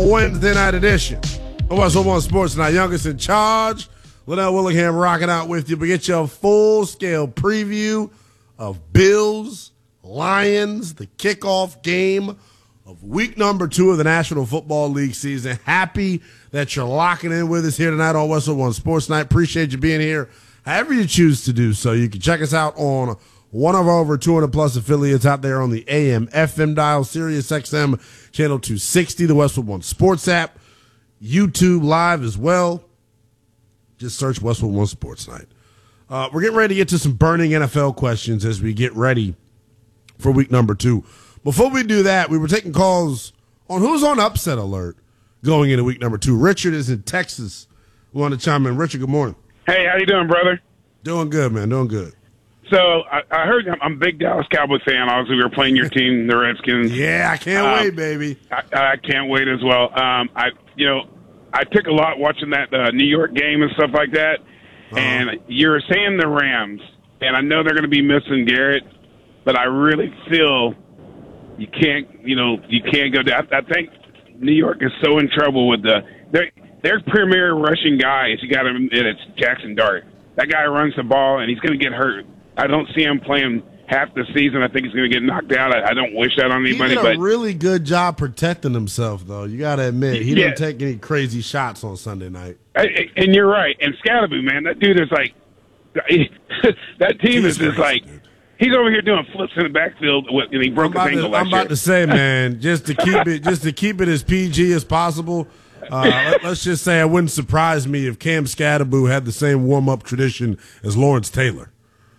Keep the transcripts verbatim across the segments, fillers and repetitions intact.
Wednesday night edition of West One Sports Night. Youngest in charge, Linnell Willingham rocking out with you. But get your full-scale preview of Bills, Lions, the kickoff game of week number two of the National Football League season. Happy that you're locking in with us here tonight on West One Sports Night. Appreciate you being here. However you choose to do so, you can check us out on one of our over two hundred plus affiliates out there on the A M F M dial, Sirius X M channel two sixty, the Westwood One Sports app, YouTube live as well. Just search Westwood One Sports Night. Uh, we're getting ready to get to some burning N F L questions as we get ready for week number two. Before we do that, we were taking calls on who's on upset alert going into week number two. Richard is in Texas. We want to chime in. Richard, good morning. Hey, how you doing, brother? Doing good, man. Doing good. So I, I heard I'm a big Dallas Cowboys fan. Obviously, we were playing your team, the Redskins. Yeah, I can't um, wait, baby. I, I can't wait as well. Um, I, you know, I took a lot watching that uh, New York game and stuff like that. Uh-huh. And you're saying the Rams, and I know they're going to be missing Garrett, but I really feel you can't, you know, you can't go down. I think New York is so in trouble with the their their premier rushing guy. Is you got him, and it's Jackson Dart. That guy runs the ball, and he's going to get hurt. I don't see him playing half the season. I think he's going to get knocked out. I, I don't wish that on anybody. He did a but really good job protecting himself, though. You got to admit, he yeah. didn't take any crazy shots on Sunday night. I, and you're right. And Scalaboo, man, that dude is like that team He's is just crazy, like dude. He's over here doing flips in the backfield, with, and he broke his ankle to, last I'm about year. to say, man, just to keep it, just to keep it as P G as possible. Uh, let, let's just say it wouldn't surprise me if Cam Scalaboo had the same warm up tradition as Lawrence Taylor.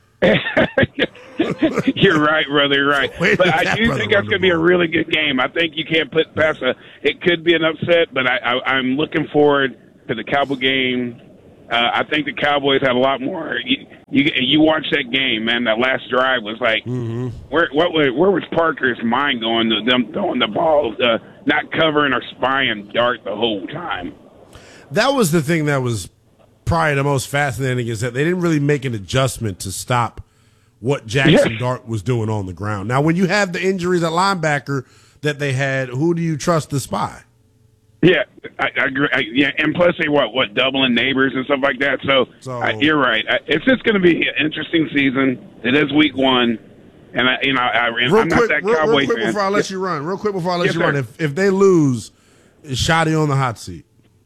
You're right, brother. You're right. Wait, but I that do brother think that's run the going to be a ball. really good game. I think you can't put past a. It could be an upset, but I, I, I'm looking forward to the Cowboy game. Uh, I think the Cowboys have a lot more. You, you, you watch that game, man. That last drive was like, Mm-hmm. where what was where was Parker's mind going to them throwing the ball, uh, not covering or spying Dart the whole time? That was the thing that was probably the most fascinating, is that they didn't really make an adjustment to stop what Jackson Yeah. Dart was doing on the ground. Now, when you have the injuries at linebacker that they had, who do you trust to spy? Yeah, I, I agree. I, yeah, and plus they what what doubling neighbors and stuff like that. So, So- I, you're right. I, it's just going to be an interesting season. It is week one, and I, you know, I, and Real I'm quick, not that real, Cowboy real quick fan. before I let you run. Real quick before I let Yes, you run. sir. If if they lose, is Shotty on the hot seat?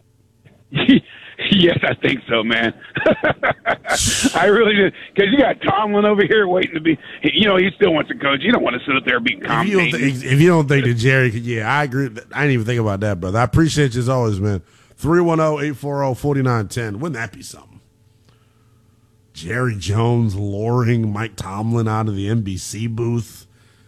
Yes, I think so, man. I really do, because you got Tomlin over here waiting to be. You know, he still wants to coach. You don't want to sit up there being If you, don't commentating. think, if you don't think that Jerry could, yeah, I agree. I didn't even think about that, brother. I appreciate you as always, man. three one zero, eight four zero, four nine one zero. Wouldn't that be something? Jerry Jones luring Mike Tomlin out of the N B C booth.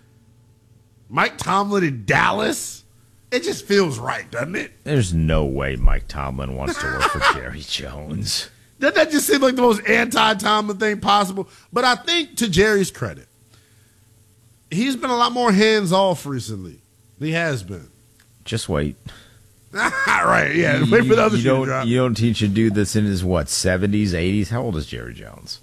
Mike Tomlin in Dallas? It just feels right, doesn't it? There's no way Mike Tomlin wants to work for Jerry Jones. Doesn't that just seem like the most anti-Tomlin thing possible? But I think, to Jerry's credit, he's been a lot more hands-off recently. He has been. Just wait. Right, yeah. Wait for the other you shoe to don't, drop. you don't teach a dude that's in his, what, seventies, eighties? How old is Jerry Jones?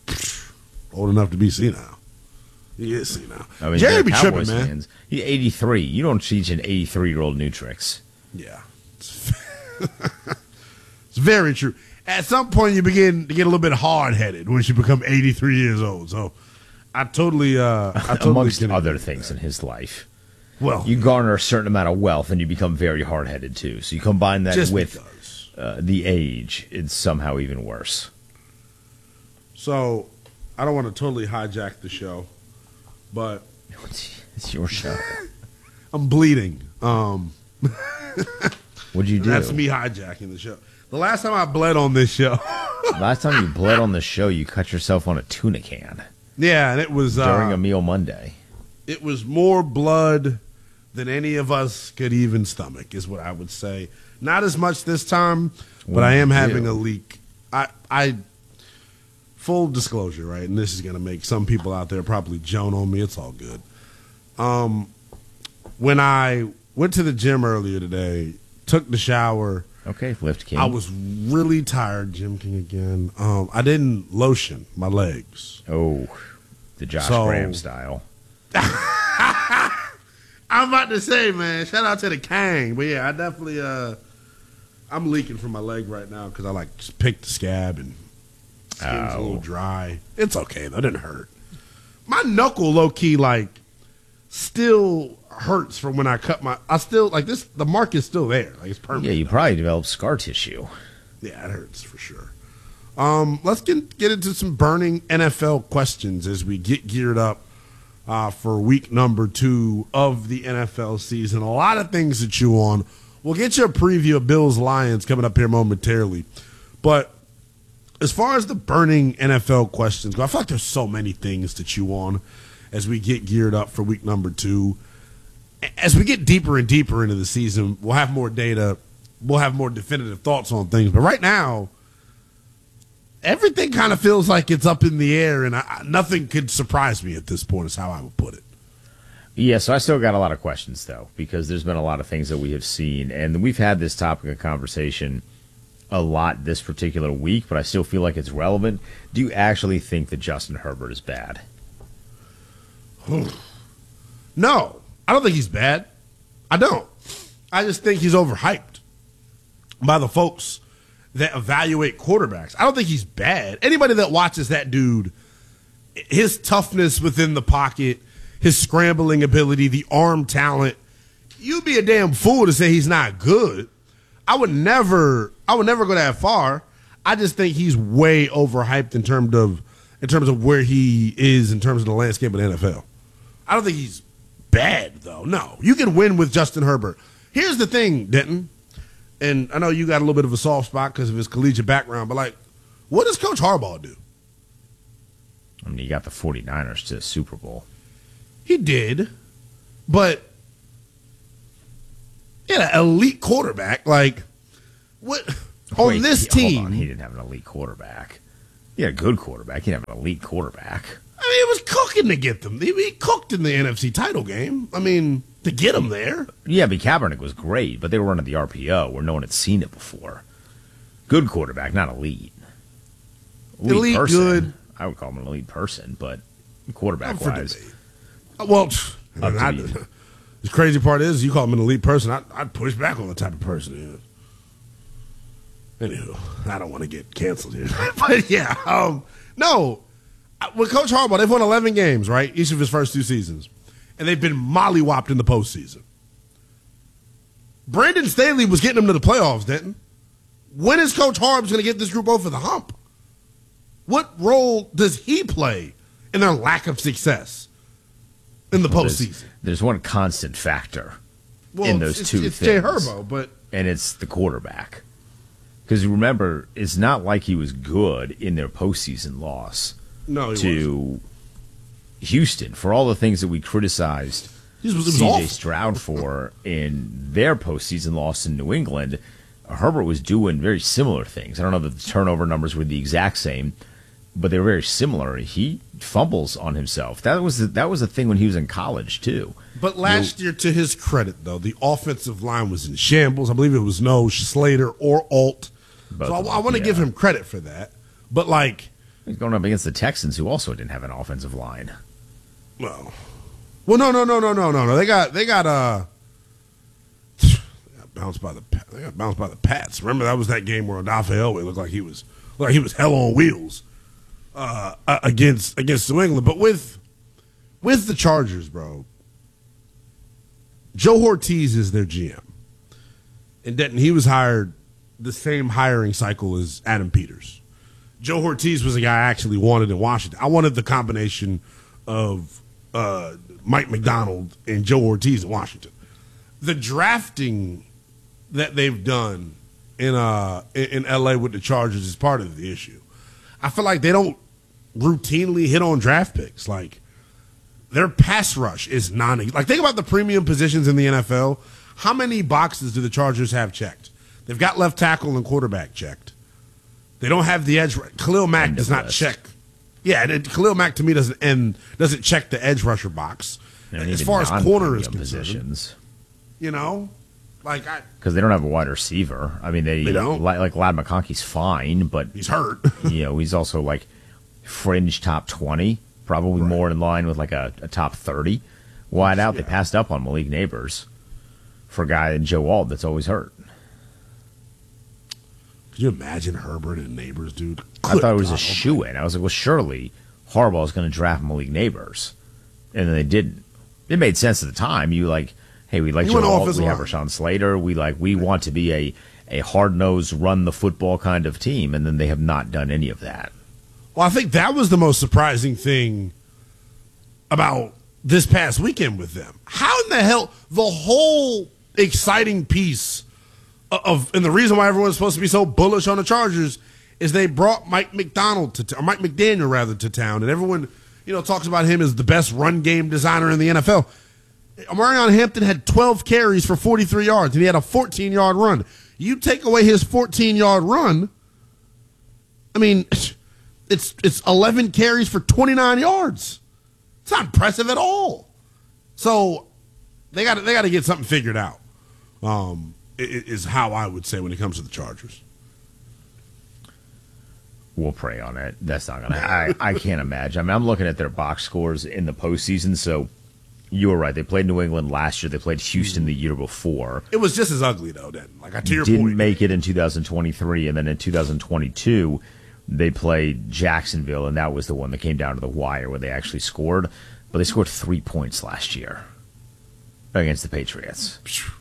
Old enough to be senile. He is senile. I mean, Jerry they're be Cowboys tripping, man. fans. He's eighty-three. You don't teach an eighty-three-year-old new tricks. Yeah. It's, it's very true. At some point, you begin to get a little bit hard-headed once you become eighty-three years old. So I totally, uh, I totally Amongst get it. other things in his life. Well, You garner a certain amount of wealth, and you become very hard-headed, too. So you combine that just with because. uh, the age, it's somehow even worse. So I don't want to totally hijack the show, but It's your show. I'm bleeding. Um, What'd you do? that's me hijacking the show. The last time I bled on this show, Last time you bled on the show, you cut yourself on a tuna can yeah, and it was uh, during a meal Monday. it was more blood than any of us could even stomach, is what I would say. Not as much this time, but What I am did you having do? a leak. I, I, full disclosure, right? And this is going to make some people out there probably joan on me. It's all good. Um, when I went to the gym earlier today, took the shower, Okay, Lift King. I was really tired, Jim King again. Um, I didn't lotion my legs. Oh, the Josh So- Graham style. I'm about to say, man, shout out to the Kang. But yeah, I definitely, uh, I'm leaking from my leg right now because I like picked the scab and skin's oh. a little dry. It's okay though, it didn't hurt. My knuckle, low key, like still hurts from when I cut my. I still like this. The mark is still there, like it's permanent. Yeah, you probably developed scar tissue. Yeah, it hurts for sure. Um, let's get get into some burning N F L questions as we get geared up uh, for week number two of the N F L season. A lot of things to chew on. We'll get you a preview of Bills Lions coming up here momentarily. But as far as the burning N F L questions go, I feel like there's so many things to chew on as we get geared up for week number two. As we get deeper and deeper into the season, we'll have more data. We'll have more definitive thoughts on things. But right now, everything kind of feels like it's up in the air, and I, nothing could surprise me at this point is how I would put it. Yeah, so I still got a lot of questions, though, because there's been a lot of things that we have seen, and we've had this topic of conversation a lot this particular week, but I still feel like it's relevant. Do you actually think that Justin Herbert is bad? No, I don't think he's bad. I don't. I just think he's overhyped by the folks that evaluate quarterbacks. I don't think he's bad. Anybody that watches that dude, his toughness within the pocket, his scrambling ability, the arm talent, you'd be a damn fool to say he's not good. I would never I would never go that far. I just think he's way overhyped in terms of in terms of where he is in terms of the landscape of the N F L. I don't think he's bad, though. No. You can win with Justin Herbert. Here's the thing, Denton. And I know you got a little bit of a soft spot because of his collegiate background, but, like, what does Coach Harbaugh do? I mean, he got the 49ers to the Super Bowl. He did, but he had an elite quarterback. Like, what on Wait, this he, team? Hold on, he didn't have an elite quarterback. He had a good quarterback. He didn't have an elite quarterback. I mean, it was cooking to get them. He, he cooked in the N F C title game. I mean, to get them there. Yeah, but Kaepernick was great, but they were running the R P O where no one had seen it before. Good quarterback, not elite. Elite, elite person. Good. I would call him an elite person, but quarterback-wise. Well, I mean, I, the crazy part is you call him an elite person. I, I'd push back on the type of person he is. Anywho, I don't want to get canceled here. But, yeah, um, no. With Coach Harbaugh, they've won eleven games, right, each of his first two seasons. And they've been mollywopped in the postseason. Brandon Staley was getting them to the playoffs, Denton. When is Coach Harbs going to get this group over the hump? What role does he play in their lack of success in the well, postseason? There's, there's one constant factor well, in those it's, two it's, things. It's Jay Herbo, but and it's the quarterback. Because remember, it's not like he was good in their postseason loss no, to wasn't. Houston for all the things that we criticized was, C J Stroud for in their postseason loss in New England. Herbert was doing very similar things. I don't know that the turnover numbers were the exact same, but they were very similar. He fumbles on himself. That was the, that was a thing when he was in college too. But last you know, year, to his credit, though, the offensive line was in shambles. I believe it was no Slater or Alt. So I, I want to yeah. give him credit for that. But like, he's going up against the Texans, who also didn't have an offensive line. Well, well, no, no, no, no, no, no, no. They got they got uh, they got bounced by the they got bounced by the Pats. Remember that was that game where Odafe Elway looked like he was like he was hell on wheels uh, against against New England. But with with the Chargers, bro, Joe Ortiz is their G M, and Denton, he was hired the same hiring cycle as Adam Peters. Joe Ortiz was a guy I actually wanted in Washington. I wanted the combination of uh, Mike McDonald and Joe Ortiz in Washington. The drafting that they've done in uh, in L A with the Chargers is part of the issue. I feel like they don't routinely hit on draft picks. Like, their pass rush is non like think about the premium positions in the N F L. How many boxes do the Chargers have checked? They've got left tackle and quarterback checked. They don't have the edge. Khalil Mack does not check. Yeah, and Khalil Mack to me doesn't end doesn't check the edge rusher box. As far as corner is concerned, positions. You know, like I because they don't have a wide receiver. I mean, they, they don't. Like, like Lad McConkey's fine, but he's hurt. You know, he's also like fringe top twenty, probably right. More in line with like a, a top thirty. wide out. Yeah. They passed up on Malik Neighbors for a guy in Joe Alt that's always hurt. Could you imagine Herbert and Neighbors, dude? I thought it was God, a shoe-in. I was like, well, surely Harbaugh is going to draft Malik Neighbors. And then they didn't. It made sense at the time. You like, hey, we like He Joe went Alt. offensive We have line. Rashawn Slater. We like, we want to be a, a hard-nosed, run-the-football kind of team. And then they have not done any of that. Well, I think that was the most surprising thing about this past weekend with them. How in the hell the whole exciting piece of, and the reason why everyone's supposed to be so bullish on the Chargers is they brought Mike McDonald to, or Mike McDaniel rather, to town, and everyone, you know, talks about him as the best run game designer in the N F L. Omarion Hampton had twelve carries for forty-three yards, and he had a fourteen-yard run. You take away his fourteen-yard run, I mean, it's it's eleven carries for twenty-nine yards. It's not impressive at all. So they got they got to get something figured out. Um, is how I would say when it comes to the Chargers. We'll pray on it. That's not gonna. I I can't imagine. I mean, I'm looking at their box scores in the postseason. So you were right. They played New England last year. They played Houston the year before. It was just as ugly though. Then, like to your Didn't point, make it in two thousand twenty-three, and then in two thousand twenty-two, they played Jacksonville, and that was the one that came down to the wire where they actually scored. But they scored three points last year against the Patriots.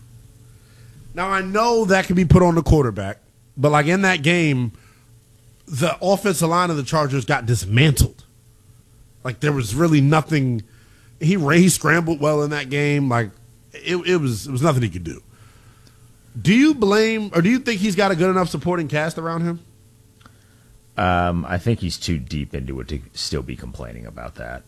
Now, I know that can be put on the quarterback, but like in that game, the offensive line of the Chargers got dismantled. Like there was really nothing. He he scrambled well in that game. Like it, it was it was nothing he could do. Do you blame, or do you think he's got a good enough supporting cast around him? Um, I think he's too deep into it to still be complaining about that.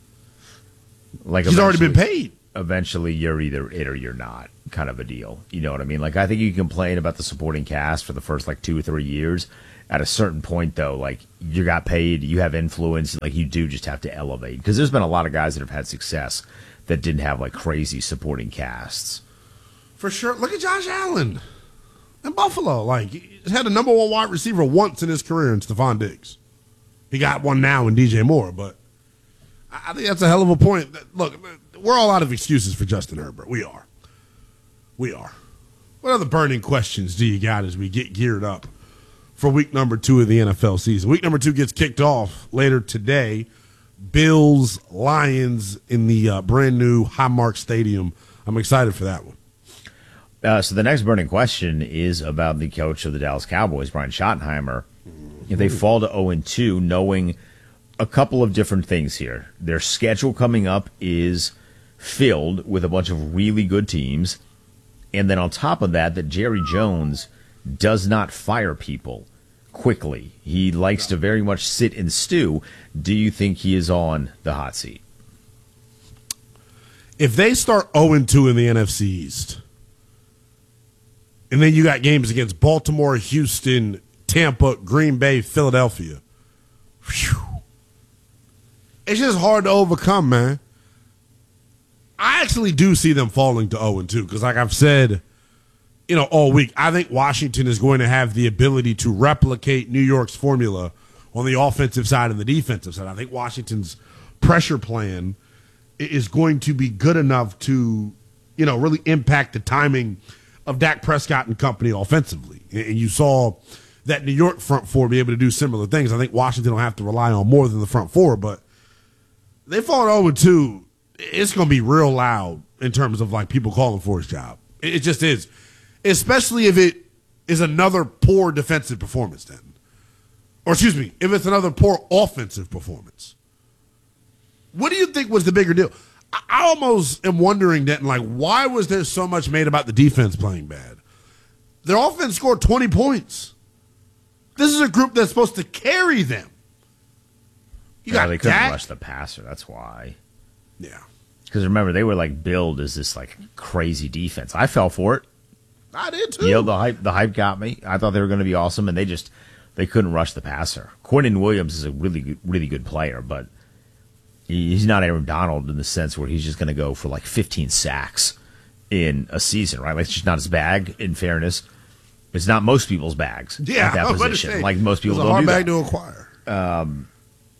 Like He's already been eventually- paid. Eventually, you're either it or you're not, kind of a deal. You know what I mean? Like, I think you can complain about the supporting cast for the first, like, two or three years. At a certain point, though, like, you got paid, you have influence, like, you do just have to elevate. Because there's been a lot of guys that have had success that didn't have, like, crazy supporting casts. For sure. Look at Josh Allen in Buffalo. Like, he's had a number one wide receiver once in his career in Stephon Diggs. He got one now in D J Moore, but I think that's a hell of a point. Look, we're all out of excuses for Justin Herbert. We are. We are. What other burning questions do you got as we get geared up for week number two of the N F L season? Week number two gets kicked off later today. Bills, Lions in the uh, brand new Highmark Stadium. I'm excited for that one. Uh, so the next burning question is about the coach of the Dallas Cowboys, Brian Schottenheimer. If they fall to oh and two, knowing a couple of different things here. Their schedule coming up is filled with a bunch of really good teams. And then on top of that, that Jerry Jones does not fire people quickly. He likes to very much sit and stew. Do you think he is on the hot seat? If they start oh and two in the N F C East, and then you got games against Baltimore, Houston, Tampa, Green Bay, Philadelphia, whew, it's just hard to overcome, man. I actually do see them falling to oh and two because, like I've said, you know, all week, I think Washington is going to have the ability to replicate New York's formula on the offensive side and the defensive side. I think Washington's pressure plan is going to be good enough to, you know, really impact the timing of Dak Prescott and company offensively. And you saw that New York front four be able to do similar things. I think Washington will have to rely on more than the front four, but they fall to oh and two. It's going to be real loud in terms of, like, people calling for his job. It just is. Especially if it is another poor defensive performance then. Or, excuse me, if it's another poor offensive performance. What do you think was the bigger deal? I, I almost am wondering, Denton, like, why was there so much made about the defense playing bad? Their offense scored twenty points. This is a group that's supposed to carry them. You Yeah, got they couldn't Dak. rush the passer. That's why. Yeah. Because remember, they were like billed as this like crazy defense. I fell for it. I did too. You know, the hype, the hype got me. I thought they were going to be awesome, and they just they couldn't rush the passer. Quentin Williams is a really good, really good player, but he, he's not Aaron Donald in the sense where he's just going to go for like fifteen sacks in a season, right? Like, it's just not his bag. In fairness, it's not most people's bags Yeah, at that I was about to position. say, Like most people it's a don't hard do bag that. to acquire.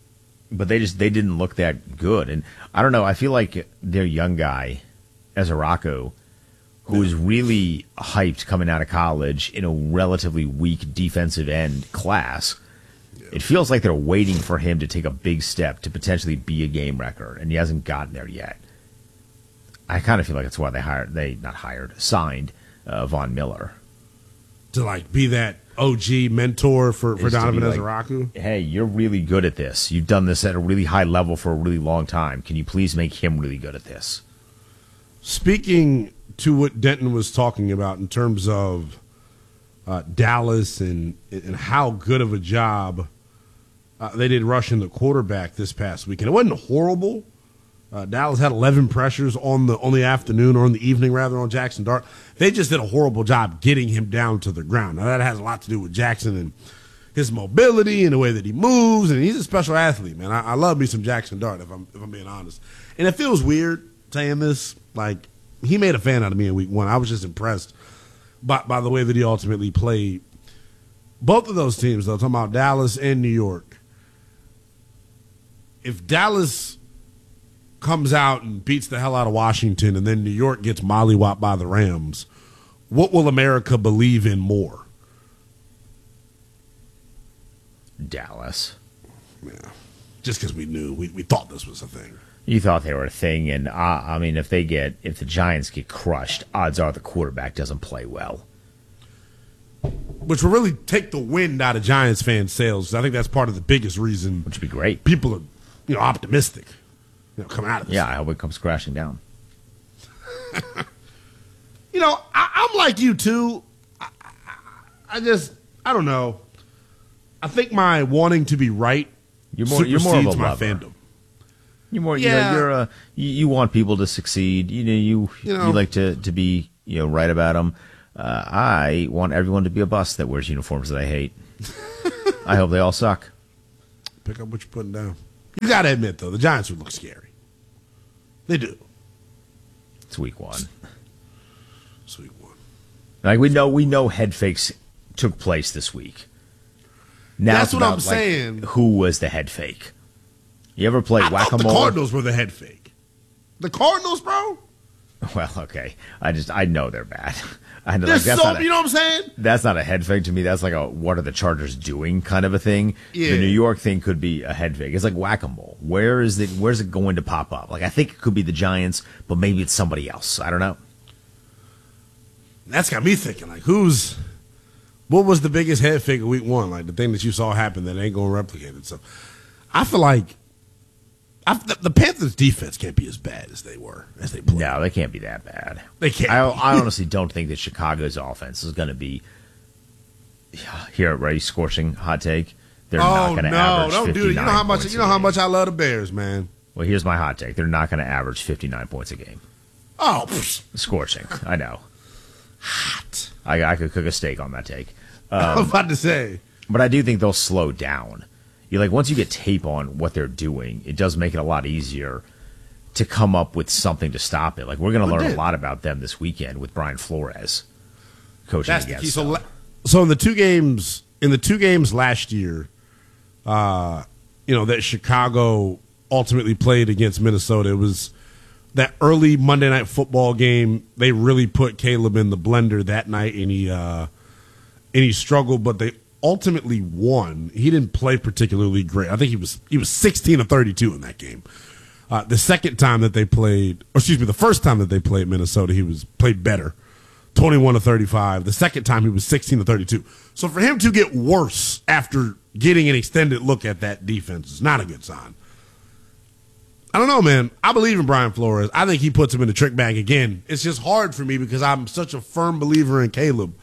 but they just they didn't look that good. And I don't know. I feel like their young guy, Ezaraku, who was really hyped coming out of college in a relatively weak defensive end class. Yeah. It feels like they're waiting for him to take a big step to potentially be a game wrecker, and he hasn't gotten there yet. I kind of feel like that's why they hired, they not hired, signed uh, Von Miller. To like be that O G mentor for, for Donovan like, Ezaraku? Hey, you're really good at this. You've done this at a really high level for a really long time. Can you please make him really good at this? Speaking to what Denton was talking about in terms of uh, Dallas and and how good of a job uh, they did rushing the quarterback this past weekend. It wasn't horrible. Uh, Dallas had eleven pressures on the on the afternoon or in the evening rather on Jackson Dart. They just did a horrible job getting him down to the ground. Now that has a lot to do with Jackson and his mobility and the way that he moves, and he's a special athlete, man. I, I love me some Jackson Dart if I'm if I'm being honest. And it feels weird saying this, like. He made a fan out of me in week one. I was just impressed by, by the way that he ultimately played. Both of those teams, though, talking about Dallas and New York. If Dallas comes out and beats the hell out of Washington and then New York gets mollywopped by the Rams, what will America believe in more? Dallas. Yeah. Just because we knew. We, we thought this was a thing. You thought they were a thing, and uh, I mean, if they get if the Giants get crushed, odds are the quarterback doesn't play well, which will really take the wind out of Giants fans' sails. I think that's part of the biggest reason. Which would be great. People are, you know, optimistic, you know, coming out of this. Yeah, I hope it comes crashing down. You know, I, I'm like you too. I, I, I just, I don't know. I think my wanting to be right you're more, you're more of a my lover. fandom. You're more, yeah. you know, you're a, you, you want people to succeed. You know, you you, know, you like to, to be, you know, right about them. Uh, I want everyone to be a bust that wears uniforms that I hate. I hope they all suck. Pick up what you're putting down. You got to admit, though, the Giants would look scary. They do. It's week one. It's week one. Like we know, we know head fakes took place this week. Now That's it's what about, I'm like, saying. Who was the head fake? You ever play I whack-a-mole? thought the Cardinals were the head fake. The Cardinals, bro? Well, okay. I just I know they're bad. I know They're like, that's so, not a, you know what I'm saying? That's not a head fake to me. That's like a what are the Chargers doing kind of a thing. Yeah. The New York thing could be a head fake. It's like whack-a-mole. Where is it? Where's it going to pop up? Like I think it could be the Giants, but maybe it's somebody else. I don't know. That's got me thinking. Like who's? What was the biggest head fake of week one? Like the thing that you saw happen that ain't going to replicate it. So I feel like. I, the, the Panthers' defense can't be as bad as they were as they played. No, they can't be that bad. They can't. I, be. I honestly don't think that Chicago's offense is going to be here. Right, scorching hot take. They're oh not going to no! average Don't do it. You know how much. You know how much I love the Bears, man. Well, here's my hot take. They're not going to average fifty-nine points a game. Oh, pfft. Scorching. I know. Hot. I, I could cook a steak on that take. Um, I was about to say. But I do think they'll slow down. You like once you get tape on what they're doing, it does make it a lot easier to come up with something to stop it. Like we're going to learn a lot about them this weekend with Brian Flores coaching That's the against key. So, them. la- so in the two games, in the two games last year, uh, you know that Chicago ultimately played against Minnesota. It was that early Monday Night Football game. They really put Caleb in the blender that night, and he uh, and he struggled, but they ultimately won. He didn't play particularly great. I think he was he was sixteen of thirty-two in that game. Uh, the second time that they played, or excuse me, the first time that they played Minnesota, he was played better, twenty-one to thirty-five. The second time he was sixteen to thirty-two. So for him to get worse after getting an extended look at that defense is not a good sign. I don't know, man. I believe in Brian Flores. I think he puts him in the trick bag again. It's just hard for me because I'm such a firm believer in Caleb.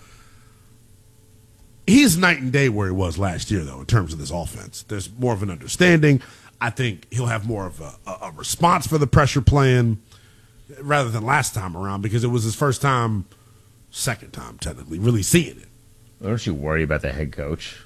He's night and day where he was last year, though, in terms of this offense. There's more of an understanding. I think he'll have more of a, a, a response for the pressure plan rather than last time around because it was his first time, second time technically, really seeing it. Don't you worry about the head coach?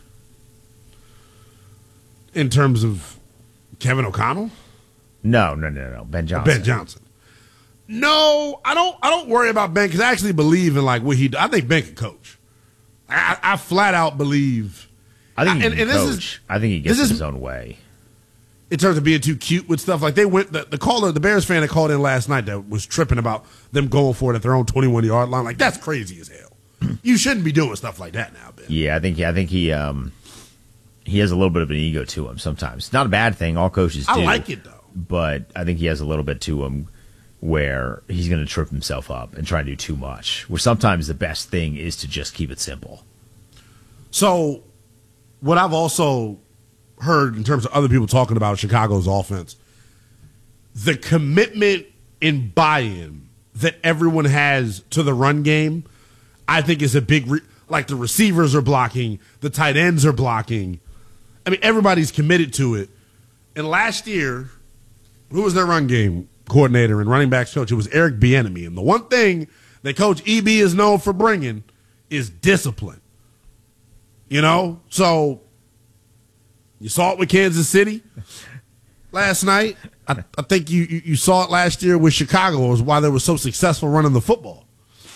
In terms of Kevin O'Connell? No, no, no, no. Ben Johnson. Ben Johnson. No, I don't. I don't worry about Ben because I actually believe in like what he. I think Ben can coach. I, I flat out believe. I think he and, can and this coach. is, I think he gets this in is, his own way. in terms of being too cute with stuff. Like they went, the, the caller, the Bears fan that called in last night that was tripping about them going for it at their own twenty-one yard line. Like that's crazy as hell. You shouldn't be doing stuff like that now, Ben. Yeah, I think I think he um, he has a little bit of an ego to him sometimes. Not a bad thing. All coaches do. I like it though. But I think he has a little bit to him where he's going to trip himself up and try and do too much. Where sometimes the best thing is to just keep it simple. So, what I've also heard in terms of other people talking about Chicago's offense, the commitment and buy-in that everyone has to the run game, I think is a big, re- like the receivers are blocking, the tight ends are blocking. I mean, everybody's committed to it. And last year, who was their run game coordinator and running backs coach? It was Eric Bieniemy. And the one thing that Coach E B is known for bringing is discipline. You know? So, you saw it with Kansas City last night. I, I think you, you, you saw it last year with Chicago, was why they were so successful running the football.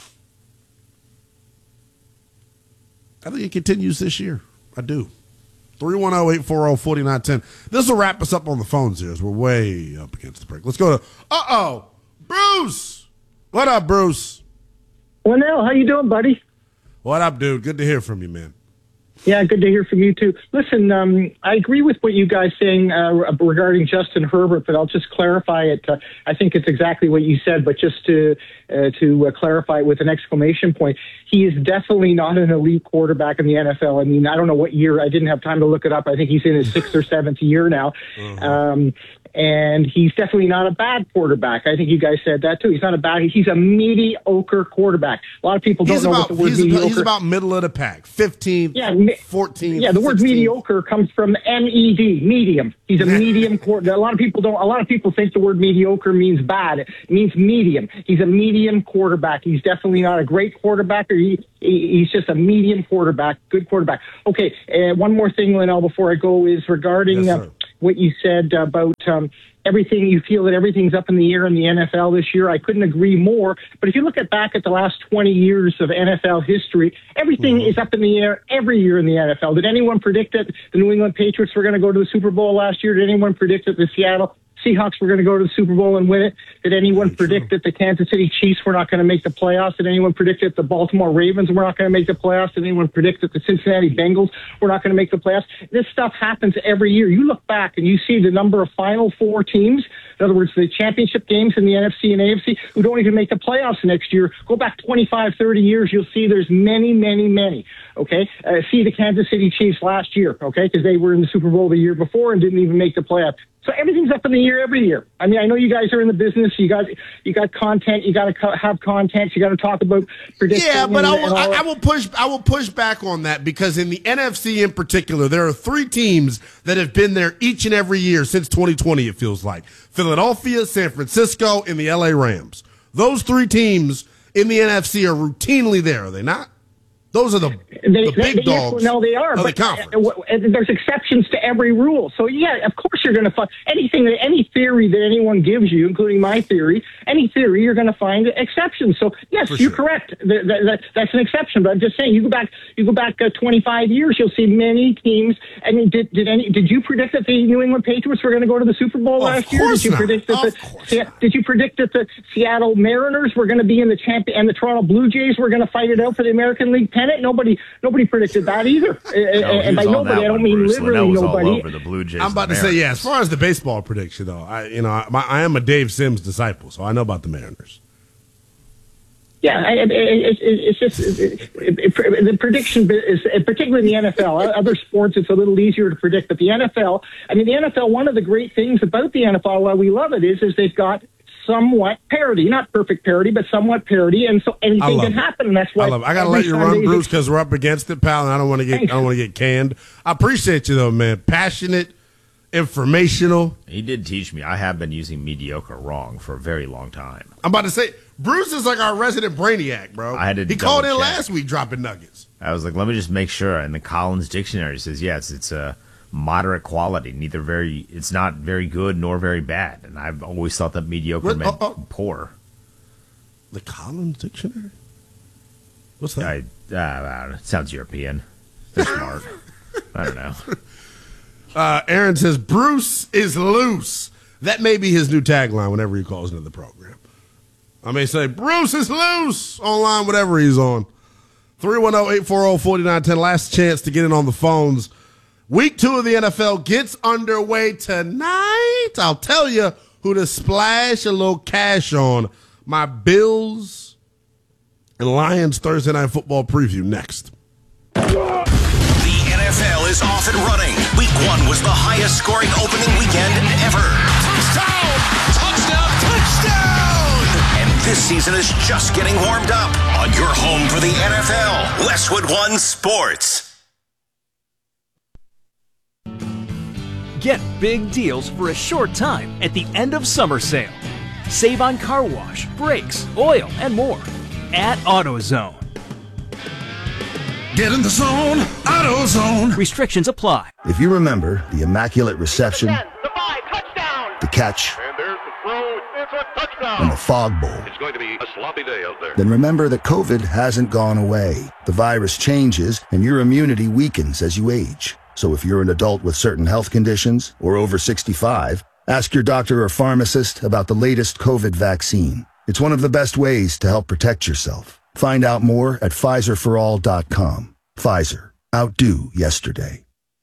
I think it continues this year. I do. three one zero, eight four zero, four nine one zero. This will wrap us up on the phones here as we're way up against the break. Let's go to, uh-oh, Bruce. What up, Bruce? Well, how you doing, buddy? What up, dude? Good to hear from you, man. Yeah, good to hear from you, too. Listen, um, I agree with what you guys saying uh, regarding Justin Herbert, but I'll just clarify it. Uh, I think it's exactly what you said, but just to uh, to uh, clarify it with an exclamation point, he is definitely not an elite quarterback in the N F L. I mean, I don't know what year. I didn't have time to look it up. I think he's in his sixth or seventh year now. Uh-huh. Um, and he's definitely not a bad quarterback. I think you guys said that, too. He's not a bad. He's a mediocre quarterback. A lot of people don't he's know about, what the word he's mediocre about, he's about middle of the pack, fifteenth, yeah, fourteenth. Yeah, the word sixteenth. mediocre comes from M E D, medium. He's a medium quarterback. A lot of people don't. A lot of people think the word mediocre means bad. It means medium. He's a medium quarterback. He's definitely not a great quarterback. Or he, he he's just a medium quarterback, good quarterback. Okay, uh, one more thing, Linnell, before I go is regarding Yes, uh, what you said about um, everything. You feel that everything's up in the air in the N F L this year. I couldn't agree more. But if you look at back at the last twenty years of N F L history, everything mm-hmm. is up in the air every year in the N F L. Did anyone predict that the New England Patriots were going to go to the Super Bowl last year? Did anyone predict that the Seattle Seahawks were going to go to the Super Bowl and win it? Did anyone predict that the Kansas City Chiefs were not going to make the playoffs? Did anyone predict that the Baltimore Ravens were not going to make the playoffs? Did anyone predict that the Cincinnati Bengals were not going to make the playoffs? This stuff happens every year. You look back and you see the number of Final Four teams, in other words, the championship games in the N F C and A F C, who don't even make the playoffs next year. Go back twenty-five, thirty years, you'll see there's many, many, many. Okay? Uh, see the Kansas City Chiefs last year, okay, because they were in the Super Bowl the year before and didn't even make the playoffs. So everything's up in the air every year. I mean, I know you guys are in the business. You got you got content. You got to co- have content. You got to talk about predicting. Yeah, but and, I will, I, I I will push. I will push back on that because in the N F C in particular, there are three teams that have been there each and every year since twenty twenty. It feels like Philadelphia, San Francisco, and the L A Rams. Those three teams in the N F C are routinely there. Are they not? Those are the, They, the big they, dogs. Yes, no, they are. Of But the conference. uh, there's exceptions to every rule. So yeah, of course you're going to find anything that any theory that anyone gives you, including my theory, any theory you're going to find exceptions. So yes, For you're sure. correct. That, that, that, that's an exception. But I'm just saying, you go back, you go back uh, twenty-five years, you'll see many teams. I mean, did did any did you predict that the New England Patriots were going to go to the Super Bowl Of last year? course Did you not. predict that Of the course Se- not. did you predict that the Seattle Mariners were going to be in the champion and the Toronto Blue Jays were going to fight it out for the American League pennant? Nobody. Nobody predicted that either. No, and by he was on nobody, that I don't one, mean Bruce. literally Linnell was nobody. all over the Blue Jays. I'm about to and say, yeah, Mariners. as far as the baseball prediction, though, I you know, I, I am a Dave Sims disciple, so I know about the Mariners. Yeah, I- it, it, it, it's just it, it, it, the prediction is particularly in the N F L. Other sports, it's a little easier to predict, but the N F L. I mean, the N F L. One of the great things about the N F L, why we love it, is is they've got somewhat parity, not perfect parity, but somewhat parity, and so anything can it. happen, and that's why. I love it. I gotta every let you Sunday run, they- Bruce, because we're up against it, pal, and I don't want to get Thanks. I don't want to get canned. I appreciate you though, man. Passionate, informational. He did teach me. I have been using mediocre wrong for a very long time. I'm about to say, Bruce is like our resident brainiac, bro. I had to he called in double check. last week dropping nuggets. I was like, let me just make sure. And the Collins Dictionary says, yes, it's a moderate quality. Neither very, it's not very good nor very bad. And I've always thought that mediocre What? meant Oh, oh. poor. The Collins Dictionary? What's that? I, uh, I don't know. It sounds European. They're smart. I don't know. Uh, Aaron says, Bruce is loose. That may be his new tagline whenever he calls into the program. I may say, Bruce is loose online, whatever he's on. three one zero, eight four zero, four nine one zero. Last chance to get in on the phones. Week two of the N F L gets underway tonight. I'll tell you who to splash a little cash on. My Bills and Lions Thursday Night Football preview next. The N F L is off and running. Week one was the highest scoring opening weekend ever. Touchdown! Touchdown! Touchdown! And this season is just getting warmed up on your home for the N F L, Westwood One Sports. Get big deals for a short time at the end of summer sale. Save on car wash, brakes, oil, and more at AutoZone. Get in the zone, AutoZone. Restrictions apply. If you remember the immaculate reception, the five, touchdown, the catch, and there's the throw, it's a touchdown, and the fog bowl, it's going to be a sloppy day out there. Then remember that COVID hasn't gone away. The virus changes, and your immunity weakens as you age. So if you're an adult with certain health conditions or over sixty-five, ask your doctor or pharmacist about the latest COVID vaccine. It's one of the best ways to help protect yourself. Find out more at Pfizer for all dot com. Pfizer. Outdo yesterday.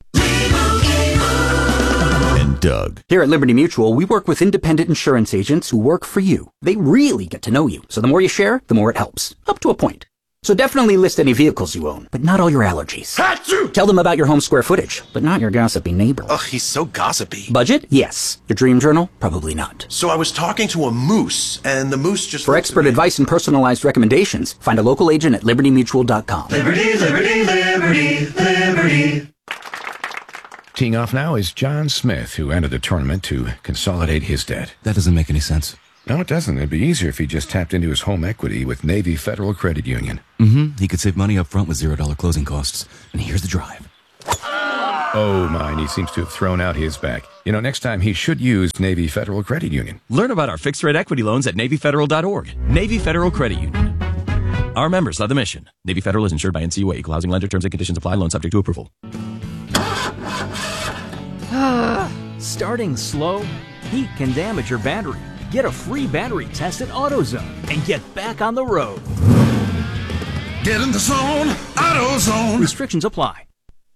And Doug. Here at Liberty Mutual, we work with independent insurance agents who work for you. They really get to know you, so the more you share, the more it helps. Up to a point. So definitely list any vehicles you own, but not all your allergies. Achoo! Tell them about your home square footage, but not your gossipy neighbor. Ugh, he's so gossipy. Budget? Yes. Your dream journal? Probably not. So I was talking to a moose, and the moose just... For expert advice and personalized recommendations, find a local agent at liberty mutual dot com. Liberty, liberty, liberty, liberty. Teeing off now is John Smith, who entered the tournament to consolidate his debt. That doesn't make any sense. No, it doesn't. It'd be easier if he just tapped into his home equity with Navy Federal Credit Union. Mm-hmm. He could save money up front with zero dollar closing costs. And here's the drive. Oh, mine. He seems to have thrown out his back. You know, next time he should use Navy Federal Credit Union. Learn about our fixed-rate equity loans at navy federal dot org. Navy Federal Credit Union. Our members love the mission. Navy Federal is insured by N C U A. Equal housing lender. Terms and conditions apply. Loan subject to approval. Starting slow? Heat can damage your battery. Get a free battery test at AutoZone and get back on the road. Get in the zone, AutoZone. Restrictions apply.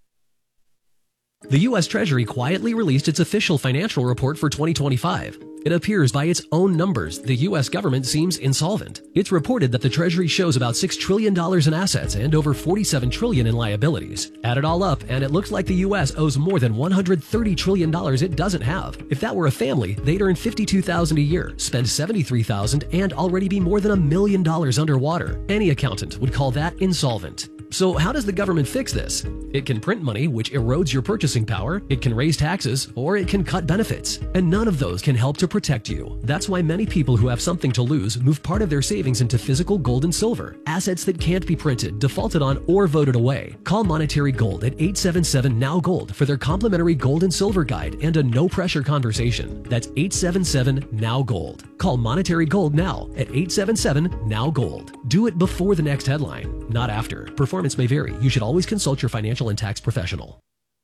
The U S Treasury quietly released its official financial report for twenty twenty-five. It appears by its own numbers the U S government seems insolvent. It's reported that the Treasury shows about six trillion dollars in assets and over forty-seven trillion dollars in liabilities. Add it all up, and it looks like the U S owes more than one hundred thirty trillion dollars it doesn't have. If that were a family, they'd earn fifty-two thousand dollars a year, spend seventy-three thousand dollars, and already be more than a million dollars underwater. Any accountant would call that insolvent. So how does the government fix this? It can print money, which erodes your purchasing power, it can raise taxes, or it can cut benefits. And none of those can help to protect you. That's why many people who have something to lose move part of their savings into physical gold and silver, assets that can't be printed, defaulted on, or voted away. Call Monetary Gold at eight seven seven N O W Gold for their complimentary gold and silver guide and a no-pressure conversation. That's eight seven seven N O W Gold. Call Monetary Gold now at eight seven seven N O W Gold. Do it before the next headline, not after. Performance may vary. You should always consult your financial and tax professional.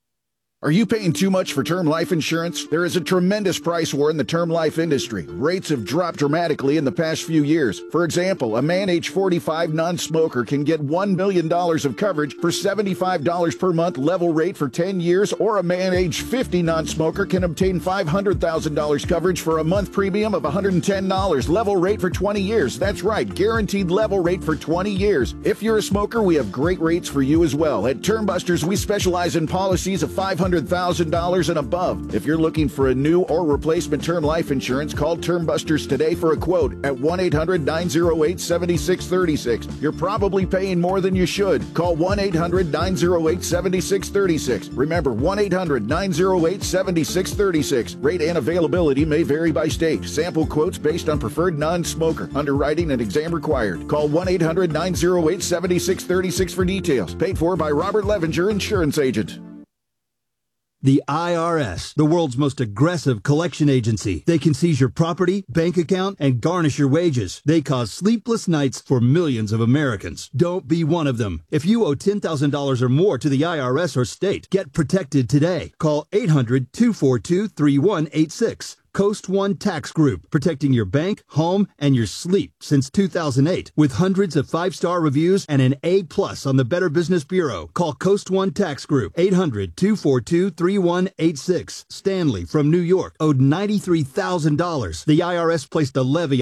Are you paying too much for term life insurance? There is a tremendous price war in the term life industry. Rates have dropped dramatically in the past few years. For example, a man age forty-five non-smoker can get one million dollars of coverage for seventy-five dollars per month level rate for ten years, or a man age fifty non-smoker can obtain five hundred thousand dollars coverage for a month premium of one hundred ten dollars level rate for twenty years. That's right, guaranteed level rate for twenty years. If you're a smoker, we have great rates for you as well. At Term Busters, we specialize in policies of five hundred thousand dollars and above. If you're looking for a new or replacement term life insurance, call Term Busters today for a quote at one eight hundred nine oh eight seven six three six. You're probably paying more than you should. Call one eight hundred nine oh eight seven six three six. Remember, one eight hundred nine oh eight seven six three six. Rate and availability may vary by state. Sample quotes based on preferred non-smoker. Underwriting and exam required. Call one eight hundred nine oh eight seven six three six for details. Paid for by Robert Levinger, Insurance Agent. The I R S, the world's most aggressive collection agency. They can seize your property, bank account, and garnish your wages. They cause sleepless nights for millions of Americans. Don't be one of them. If you owe ten thousand dollars or more to the I R S or state, get protected today. Call eight hundred, two four two, three one eight six. Coast One Tax Group, protecting your bank, home, and your sleep since two thousand eight. With hundreds of five-star reviews and an A plus on the Better Business Bureau. Call Coast One Tax Group, eight hundred, two four two, three one eight six. Stanley from New York owed ninety-three thousand dollars. The I R S placed a levy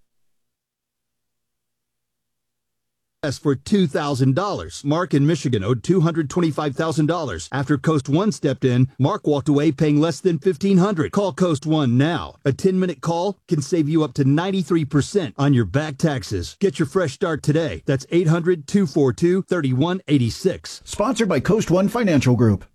for two thousand dollars. Mark in Michigan owed two hundred twenty-five thousand dollars. After Coast One stepped in, Mark walked away paying less than fifteen hundred dollars. Call Coast One now. A ten-minute call can save you up to ninety-three percent on your back taxes. Get your fresh start today. That's eight hundred, two four two, three one eight six. Sponsored by Coast One Financial Group.